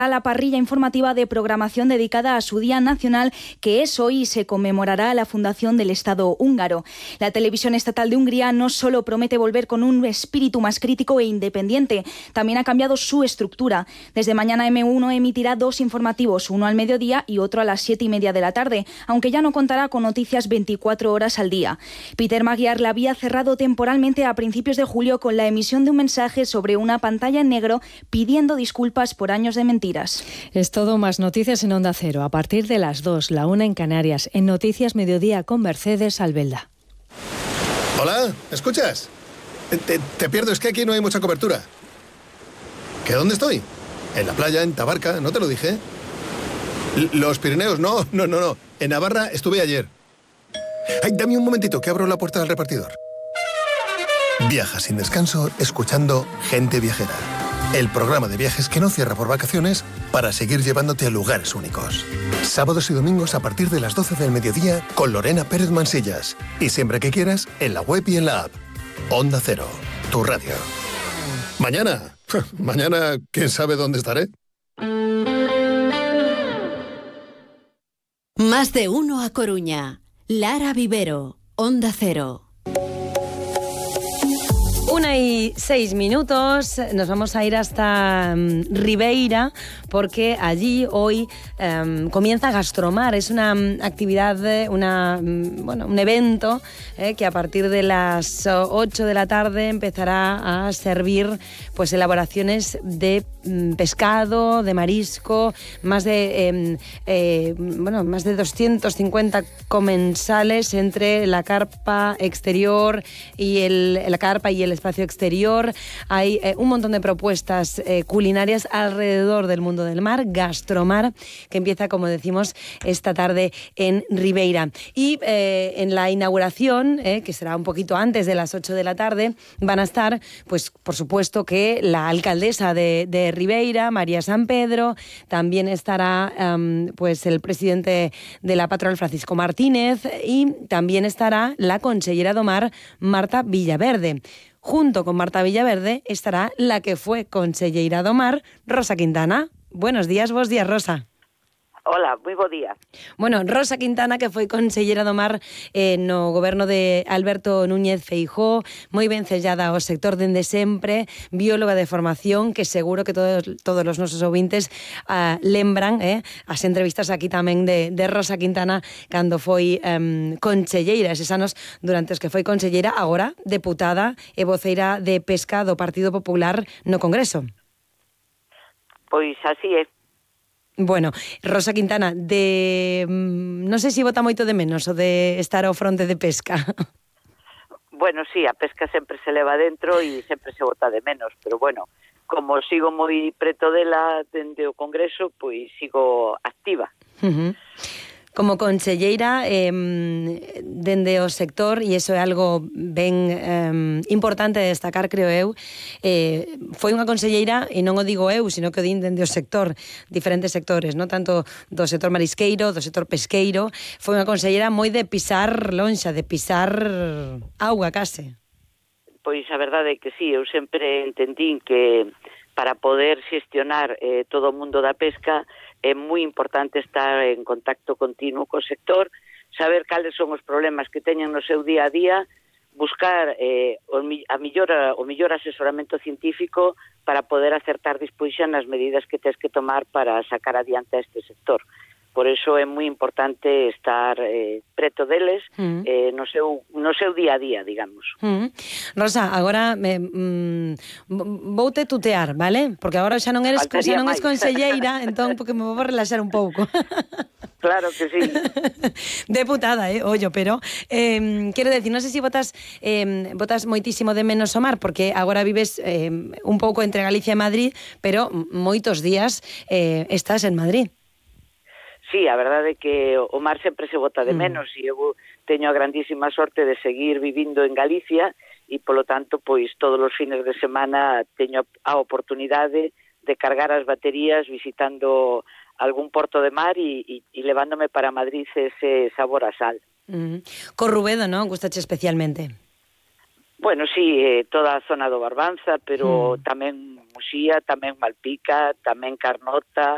a la parrilla informativa de programación dedicada a su Día Nacional, que es hoy y se conmemorará la fundación del Estado húngaro. La televisión estatal de Hungría no solo promete volver con un espíritu más crítico e independiente, también ha cambiado su estructura. Desde mañana M1 emitirá 2 informativos, uno al mediodía y otro a las 7:30 de la tarde, aunque ya no contará con noticias 24 horas al día. Peter Magyar la había cerrado temporalmente a principios de julio con la emisión de un mensaje sobre una pantalla en negro pidiendo disculpas por años de mentiras. Es todo, más noticias en Onda Cero a partir de las 2, la 1 en Canarias, en Noticias Mediodía con Mercedes Albelda. Hola, ¿me escuchas? Te pierdo, es que aquí no hay mucha cobertura. ¿Que dónde estoy? En la playa, en Tabarca, ¿no te lo dije? Los Pirineos, no. En Navarra estuve ayer. Ay, dame un momentito que abro la puerta del repartidor. Viaja sin descanso escuchando Gente Viajera. El programa de viajes que no cierra por vacaciones para seguir llevándote a lugares únicos. Sábados y domingos a partir de las 12 del mediodía con Lorena Pérez Mansillas. Y siempre que quieras, en la web y en la app. Onda Cero, tu radio. Mañana, quién sabe dónde estaré. Más de uno a Coruña. Lara Vivero, Onda Cero. 1:06, nos vamos a ir hasta Ribeira porque allí hoy comienza Gastromar. Es una actividad, un evento que a partir de las 8 de la tarde empezará a servir pues elaboraciones de pescado, de marisco, más de 250 comensales entre la carpa exterior y la carpa y el espacio exterior. Hay un montón de propuestas culinarias alrededor del mundo del mar, Gastromar, que empieza, como decimos, esta tarde en Ribeira. Y en la inauguración, que será un poquito antes de las 8 de la tarde, van a estar, pues por supuesto que la alcaldesa de Ribeira, María San Pedro, también estará pues el presidente de la patronal, Francisco Martínez, y también estará la consellera do Mar, Marta Villaverde. Junto con Marta Villaverde estará la que fue conselleira do Mar, Rosa Quintana. Buenos días, bos días, Rosa. Hola, moi bo día. Bueno, Rosa Quintana, que foi conselleira do Mar no goberno de Alberto Núñez Feijóo, moi ben sellada ao sector dende sempre, bióloga de formación, que seguro que todos os nosos ouvintes lembran as entrevistas aquí tamén de Rosa Quintana cando foi conselleira, eses anos durante os que foi conselleira, agora deputada e voceira de Pesca do Partido Popular no Congreso. Pois así é. Bueno, Rosa Quintana, non sei se bota moito de menos o de estar ao fronte de pesca. Bueno, sí, a pesca sempre se leva dentro e sempre se bota de menos, pero bueno, como sigo moi preto dela dende o Congreso, pois sigo activa. Como conselleira dende o sector, e iso é algo ben importante de destacar, creo eu, foi unha conselleira, e non o digo eu, sino que o din dende o sector, diferentes sectores, non tanto do sector marisqueiro, do sector pesqueiro, foi unha conselleira moi de pisar lonxa, de pisar auga case. Pois a verdade é que sí, eu sempre entendín que para poder xestionar todo o mundo da pesca é moi importante estar en contacto continuo co sector, saber cales son os problemas que teñen no seu día a día, buscar o mellor asesoramento científico para poder acertar despois xa nas medidas que tens que tomar para sacar adiante a este sector. Por eso é moi importante estar preto deles no seu día a día, digamos. Rosa, agora voute tutear, vale? Porque agora xa non eres conselleira, entón porque me vou relaxar un pouco. Claro que sí. Deputada, ollo, pero quero decir, non sei se botas moitísimo de menos o mar, porque agora vives un pouco entre Galicia e Madrid, pero moitos días estás en Madrid. Sí, a verdade é que o mar sempre se bota de menos e eu teño a grandísima sorte de seguir vivindo en Galicia e, polo tanto, pois todos os fines de semana teño a oportunidade de cargar as baterías visitando algún porto de mar e levándome para Madrid ese sabor a sal. Corrubedo, non? Gustache especialmente? Bueno, sí, toda a zona do Barbanza, pero tamén Muxía, tamén Malpica, tamén Carnota,